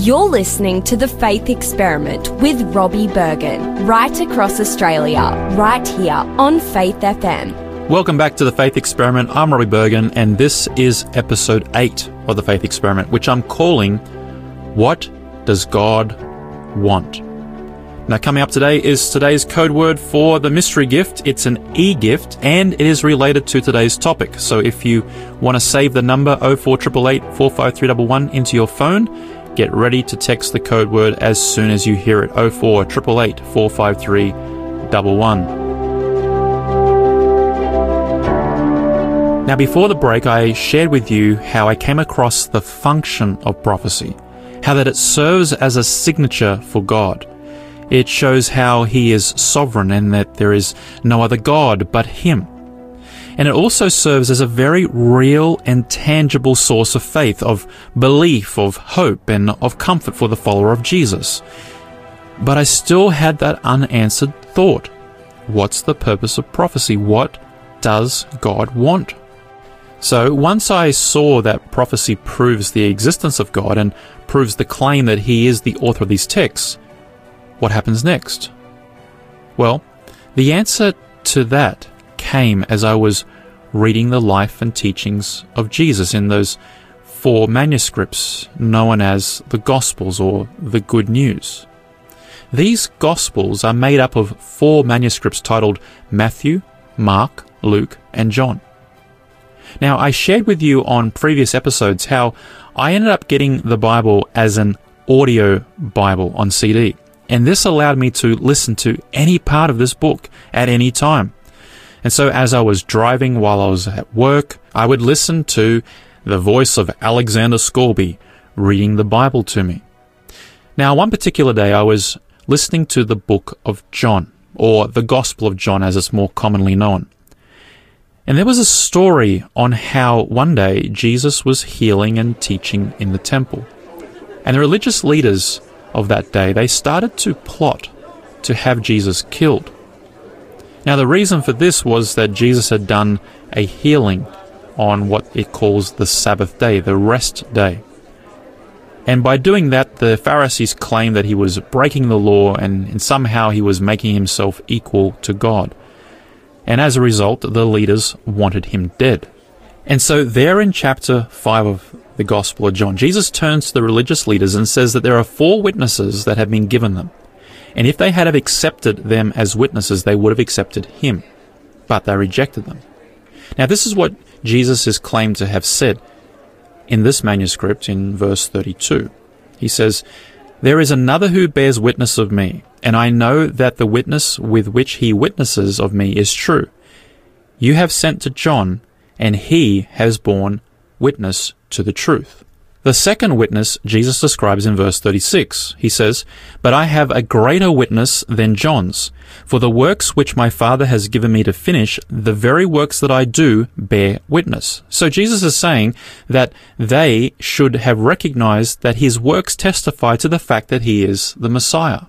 You're listening to The Faith Experiment with Robbie Bergen, right across Australia, right here on Faith FM. Welcome back to The Faith Experiment. I'm Robbie Bergen, and this is episode 8 of The Faith Experiment, which I'm calling, What Does God Want? Now, coming up today is today's code word for the mystery gift. It's an e-gift, and it is related to today's topic. So if you want to save the number 04888 45311 into your phone, get ready to text the code word as soon as you hear it, 04888 45311. Now, before the break, I shared with you how I came across the function of prophecy, how that it serves as a signature for God. It shows how He is sovereign and that there is no other God but Him. And it also serves as a very real and tangible source of faith, of belief, of hope, and of comfort for the follower of Jesus. But I still had that unanswered thought. What's the purpose of prophecy? What does God want? So once I saw that prophecy proves the existence of God and proves the claim that He is the author of these texts, what happens next? Well, the answer to that came as I was reading the life and teachings of Jesus in those 4 manuscripts known as the Gospels or the Good News. These Gospels are made up of 4 manuscripts titled Matthew, Mark, Luke, and John. Now, I shared with you on previous episodes how I ended up getting the Bible as an audio Bible on CD. And this allowed me to listen to any part of this book at any time. And so as I was driving while I was at work, I would listen to the voice of Alexander Scourby reading the Bible to me. Now, one particular day I was listening to the book of John, or the Gospel of John as it's more commonly known. And there was a story on how one day Jesus was healing and teaching in the temple. And the religious leaders of that day, they started to plot to have Jesus killed. Now, the reason for this was that Jesus had done a healing on what it calls the Sabbath day, the rest day. And by doing that, the Pharisees claimed that he was breaking the law and somehow he was making himself equal to God. And as a result, the leaders wanted him dead. And so there in chapter 5 of the Gospel of John, Jesus turns to the religious leaders and says that there are 4 witnesses that have been given them. And if they had have accepted them as witnesses, they would have accepted him. But they rejected them. Now, this is what Jesus is claimed to have said in this manuscript in verse 32. He says, "There is another who bears witness of me, and I know that the witness with which he witnesses of me is true. You have sent to John, and he has borne witness to the truth." The second witness Jesus describes in verse 36. He says, "But I have a greater witness than John's, for the works which my Father has given me to finish, the very works that I do bear witness." So Jesus is saying that they should have recognized that his works testify to the fact that he is the Messiah.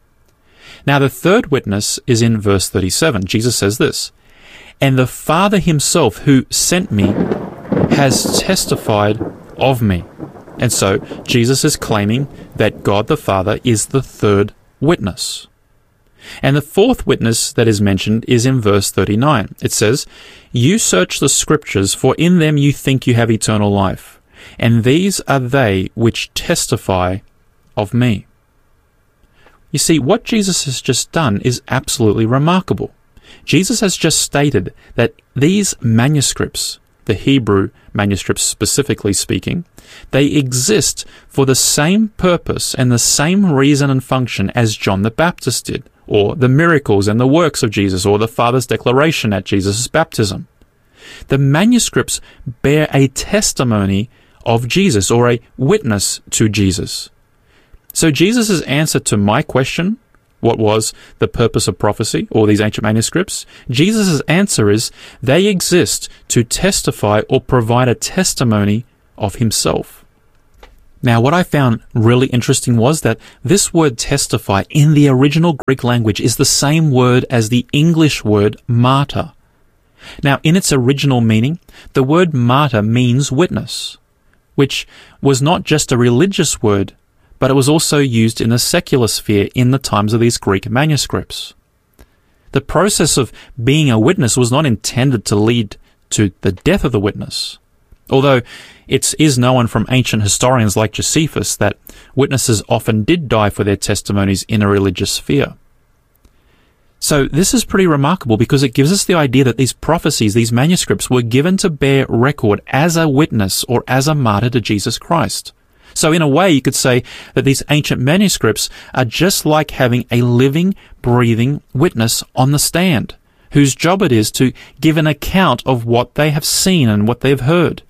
Now, the third witness is in verse 37. Jesus says this, "And the Father himself who sent me has testified of me." And so Jesus is claiming that God the Father is the third witness. And the fourth witness that is mentioned is in verse 39. It says, "You search the Scriptures, for in them you think you have eternal life, and these are they which testify of me." You see, what Jesus has just done is absolutely remarkable. Jesus has just stated that these manuscripts, the Hebrew manuscripts specifically speaking, they exist for the same purpose and the same reason and function as John the Baptist did, or the miracles and the works of Jesus, or the Father's declaration at Jesus' baptism. The manuscripts bear a testimony of Jesus, or a witness to Jesus. So Jesus' answer to my question, what was the purpose of prophecy, or these ancient manuscripts? Jesus' answer is they exist to testify or provide a testimony of himself. Now, what I found really interesting was that this word testify in the original Greek language is the same word as the English word martyr. Now, in its original meaning, the word martyr means witness, which was not just a religious word, but it was also used in the secular sphere in the times of these Greek manuscripts. The process of being a witness was not intended to lead to the death of the witness, although it is known from ancient historians like Josephus that witnesses often did die for their testimonies in a religious sphere. So this is pretty remarkable because it gives us the idea that these prophecies, these manuscripts, were given to bear record as a witness or as a martyr to Jesus Christ. So in a way, you could say that these ancient manuscripts are just like having a living, breathing witness on the stand, whose job it is to give an account of what they have seen and what they've heard.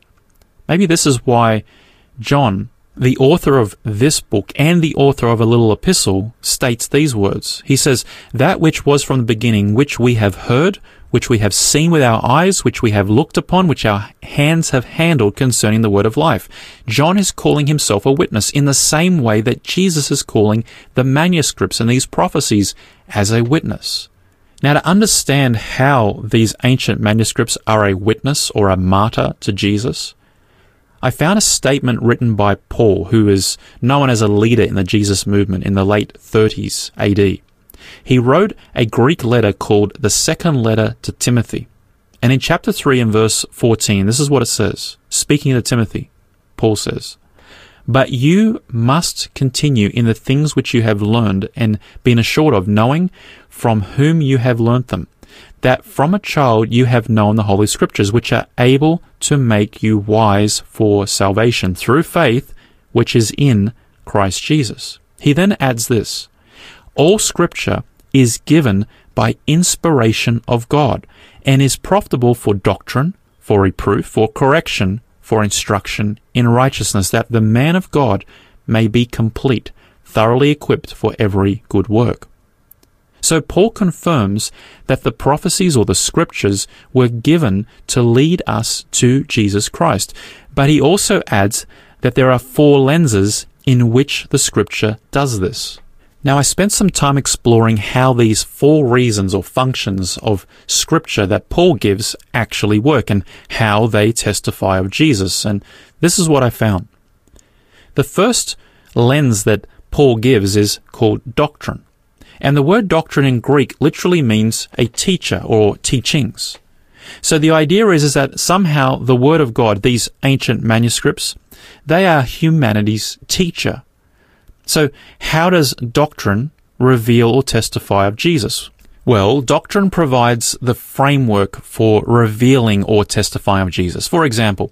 Maybe this is why John, the author of this book and the author of a little epistle, states these words. He says, "That which was from the beginning, which we have heard, which we have seen with our eyes, which we have looked upon, which our hands have handled concerning the word of life." John is calling himself a witness in the same way that Jesus is calling the manuscripts and these prophecies as a witness. Now, to understand how these ancient manuscripts are a witness or a martyr to Jesus, I found a statement written by Paul, who is known as a leader in the Jesus movement in the late 30s AD. He wrote a Greek letter called the Second Letter to Timothy. And in chapter 3 and verse 14, this is what it says. Speaking to Timothy, Paul says, "But you must continue in the things which you have learned and been assured of, knowing from whom you have learnt them, that from a child you have known the Holy Scriptures, which are able to make you wise for salvation through faith, which is in Christ Jesus." He then adds this, "All Scripture is given by inspiration of God, and is profitable for doctrine, for reproof, for correction, for instruction in righteousness, that the man of God may be complete, thoroughly equipped for every good work." So Paul confirms that the prophecies or the scriptures were given to lead us to Jesus Christ. But he also adds that there are 4 lenses in which the scripture does this. Now, I spent some time exploring how these 4 reasons or functions of scripture that Paul gives actually work and how they testify of Jesus. And this is what I found. The first lens that Paul gives is called doctrine. And the word doctrine in Greek literally means a teacher or teachings. So the idea is that somehow the Word of God, these ancient manuscripts, they are humanity's teacher. So how does doctrine reveal or testify of Jesus? Well, doctrine provides the framework for revealing or testifying of Jesus. For example,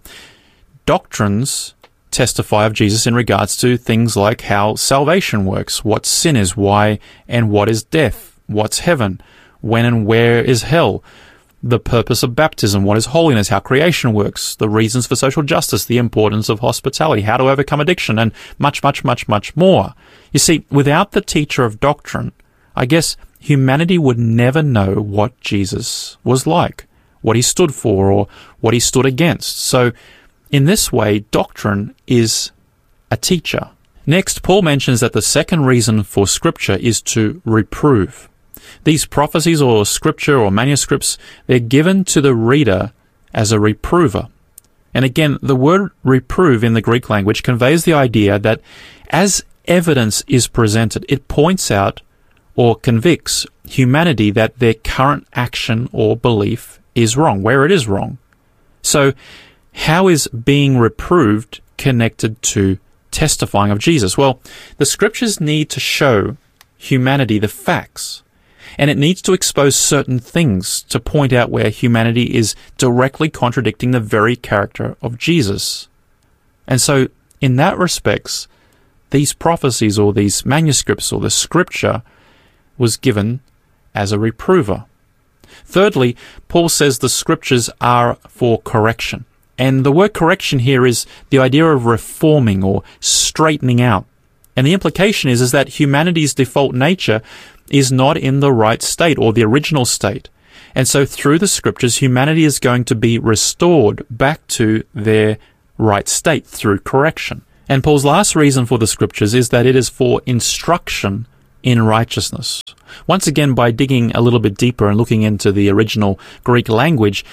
doctrines testify of Jesus in regards to things like how salvation works, what sin is, why and what is death, what's heaven, when and where is hell, the purpose of baptism, what is holiness, how creation works, the reasons for social justice, the importance of hospitality, how to overcome addiction, and much, much, much, much more. You see, without the teacher of doctrine, I guess humanity would never know what Jesus was like, what he stood for, or what he stood against. So, in this way, doctrine is a teacher. Next, Paul mentions that the second reason for Scripture is to reprove. These prophecies or Scripture or manuscripts, they're given to the reader as a reprover. And again, the word reprove in the Greek language conveys the idea that as evidence is presented, it points out or convicts humanity that their current action or belief is wrong, where it is wrong. So, how is being reproved connected to testifying of Jesus? Well, the scriptures need to show humanity the facts, and it needs to expose certain things to point out where humanity is directly contradicting the very character of Jesus. And so, in that respects, these prophecies or these manuscripts or the scripture was given as a reprover. Thirdly, Paul says the scriptures are for correction. And the word correction here is the idea of reforming or straightening out. And the implication is that humanity's default nature is not in the right state or the original state. And so through the scriptures, humanity is going to be restored back to their right state through correction. And Paul's last reason for the scriptures is that it is for instruction in righteousness. Once again, by digging a little bit deeper and looking into the original Greek language,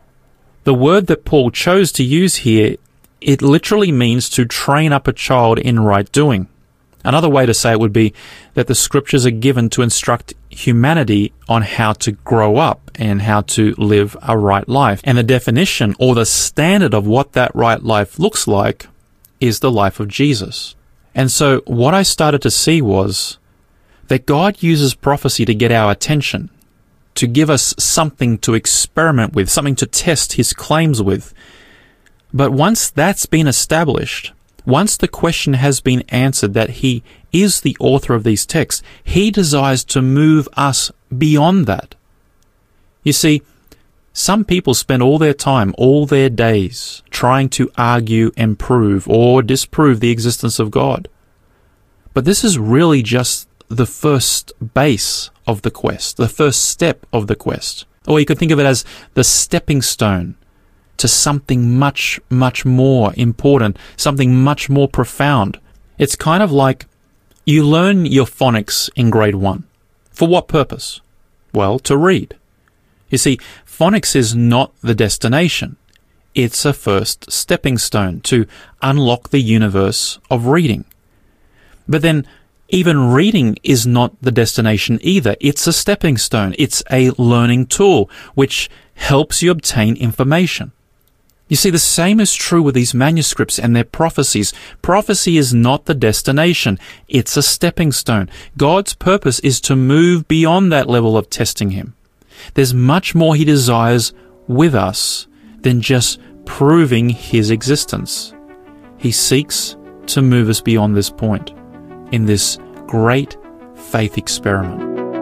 the word that Paul chose to use here, it literally means to train up a child in right doing. Another way to say it would be that the scriptures are given to instruct humanity on how to grow up and how to live a right life. And the definition or the standard of what that right life looks like is the life of Jesus. And so what I started to see was that God uses prophecy to get our attention, to give us something to experiment with, something to test his claims with. But once that's been established, once the question has been answered that he is the author of these texts, he desires to move us beyond that. You see, some people spend all their time, all their days, trying to argue and prove or disprove the existence of God. But this is really just the first base of the quest, the first step of the quest. Or you could think of it as the stepping stone to something much, much more important, something much more profound. It's kind of like you learn your phonics in grade 1. For what purpose? Well, to read. You see, phonics is not the destination. It's a first stepping stone to unlock the universe of reading. But then, even reading is not the destination either. It's a stepping stone. It's a learning tool which helps you obtain information. You see, the same is true with these manuscripts and their prophecies. Prophecy is not the destination. It's a stepping stone. God's purpose is to move beyond that level of testing him. There's much more he desires with us than just proving his existence. He seeks to move us beyond this point in this great faith experiment.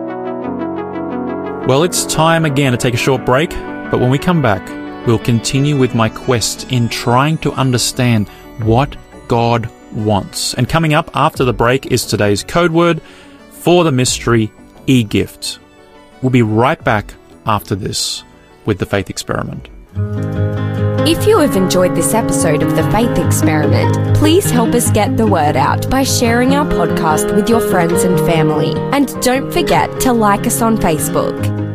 Well, it's time again to take a short break, but when we come back, we'll continue with my quest in trying to understand what God wants. And coming up after the break is today's code word for the mystery, e-gift. We'll be right back after this with the Faith Experiment. If you have enjoyed this episode of The Faith Experiment, please help us get the word out by sharing our podcast with your friends and family. And don't forget to like us on Facebook.